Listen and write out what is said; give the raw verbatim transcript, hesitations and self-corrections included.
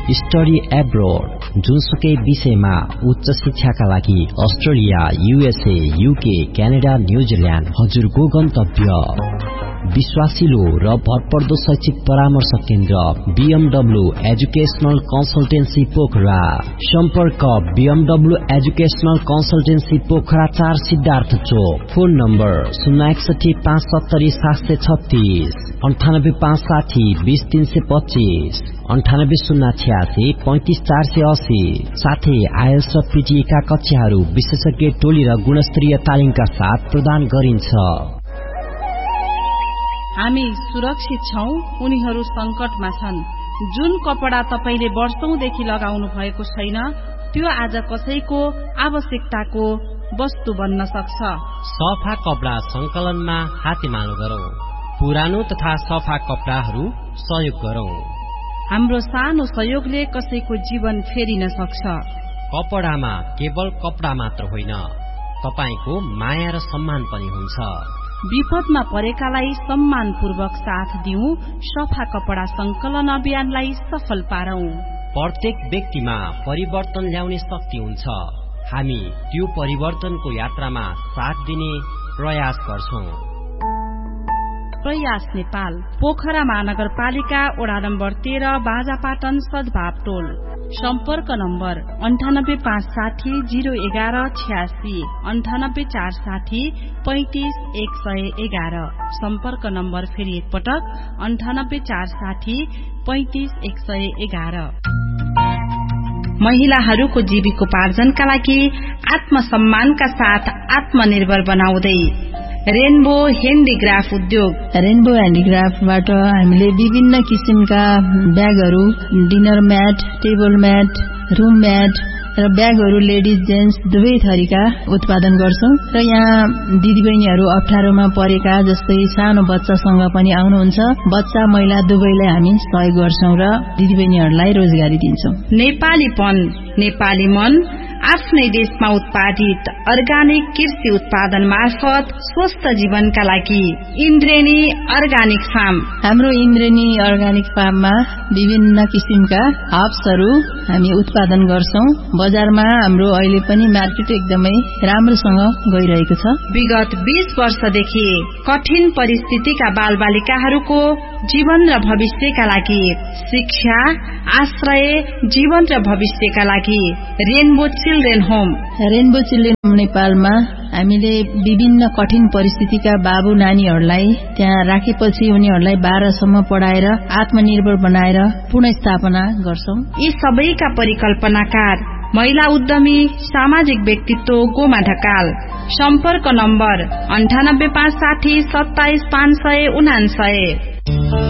Study abroad, जुनसुकै विषयमा उच्च शिक्षाका लागि Australia, USA, UK, Canada, New Zealand हजुरको गन्तव्य। विश्वासिलो र भरपर्दो शैक्षिक परामर्श केन्द्र बीएमडब्ल्यू एजुकेशनल कन्सल्टेन्सी पोखरा। सम्पर्क बीएमडब्ल्यू एजुकेशनल कन्सल्टेन्सी पोखरा चार सिद्धार्थ चोक। फोन नम्बर शून्य एकसठी पाँच सत्तरी सात सय छत्तीस, अन्ठानब्बे पाँच साठी बीस तीन सय पच्चीस, अन्ठानब्बे शून्य छ्यासी पैंतिस चार सय अस्सी। साथै आइएल्स र पीटीए का कक्षाहरू विशेषज्ञ टोली र गुणस्तरीय तालिमका साथ प्रदान गरिन्छ। हामी सुरक्षित छौं, उनीहरू संकटमा छन्। जुन कपडा तपाईले वर्षौंदेखि लगाउनु भएको छैन, त्यो आज कसैको आवश्यकताको वस्तु बन्न सक्छ। सफा कपडा संकलनमा हातेमालो गरौं, पुरानो तथा सफा कपडाहरू सहयोग गरौं। हाम्रो सानो सहयोगले कसैको जीवन फेरिन सक्छ। कपडामा केवल कपडा मात्र होइन, तपाईको माया र सम्मान पनि हुन्छ। विपदमा परेकालाई सम्मानपूर्वक साथ दिउँ, सफा कपडा संकलन अभियानलाई सफल पारौं। प्रत्येक व्यक्तिमा परिवर्तन ल्याउने शक्ति हुन्छ। हामी त्यो परिवर्तनको यात्रामा साथ दिने प्रयास गर्छौं। प्रयास नेपाल, पोखरा महानगरपालिका, वडा नम्बर तेह्र, बाजापाटन, सद्भाव टोल। सम्पर्क नम्बर अन्ठानब्बे पाँच साठी जीरो एघार छ्यासी, अन्ठानब्बे चार साठी पैंतिस एक सय एघार। सम्पर्क नम्बर फेरि एकपटक अन्ठानब्बे चार साठी पैंतिस एक सय एघार। महिलाहरूको जीविकोपार्जनका लागि आत्मसम्मानका साथ आत्मनिर्भर बनाउँदै रेनबो ह्यान्डिक्राफ्ट उद्योग। रेनबो ह्यान्डिक्राफ्टबाट हामीले विभिन्न किसिमका ब्यागहरू, dinner mat, table mat, room mat र ब्यागहरू लेडिज जेन्ट्स दुवै थरीका उत्पादन गर्छौं। र यहाँ दिदीबहिनीहरू अप्ठ्यारोमा परेका, जस्तै सानो बच्चासँग पनि आउनुहुन्छ, बच्चा महिला दुवैलाई हामी सहयोग गर्छौं र दिदीबहिनीहरूलाई रोजगारी दिन्छौं। नेपालीपन, नेपाली मन, आफ्नै देशमा उत्पादित अर्गानिक कृषि उत्पादन मार्फत स्वस्थ जीवनका लागि इन्द्रेणी अर्गानिक फार्म। हाम्रो इन्द्रेणी अर्गानिक फार्ममा विभिन्न किसिमका हर्ब्सहरू हामी उत्पादन गर्छौं। बजारमा हाम्रो अहिले पनि मार्केट एकदमै राम्रोसँग गइरहेको छ। विगत बीस वर्षदेखि कठिन परिस्थितिका बालबालिकाहरूको जीवन र भविष्यका लागि शिक्षा, आश्रय, जीवन र भविष्यका लागि rainbow children home. Rainbow children home नेपालमा हामीले विभिन्न कठिन परिस्थितिका बाबु नानीहरूलाई त्यहाँ राखेपछि उनीहरूलाई बाह्रसम्म पढाएर आत्मनिर्भर बनाएर पुनर्स्थापना गर्छौं। यी सबैका परिकल्पनाकार महिला उद्यमी सामाजिक व्यक्तित्व गोमा ढकाल। सम्पर्क नम्बर अन्ठानब्बे पाँच साठी सत्ताइस पाँच सय उनान्सय।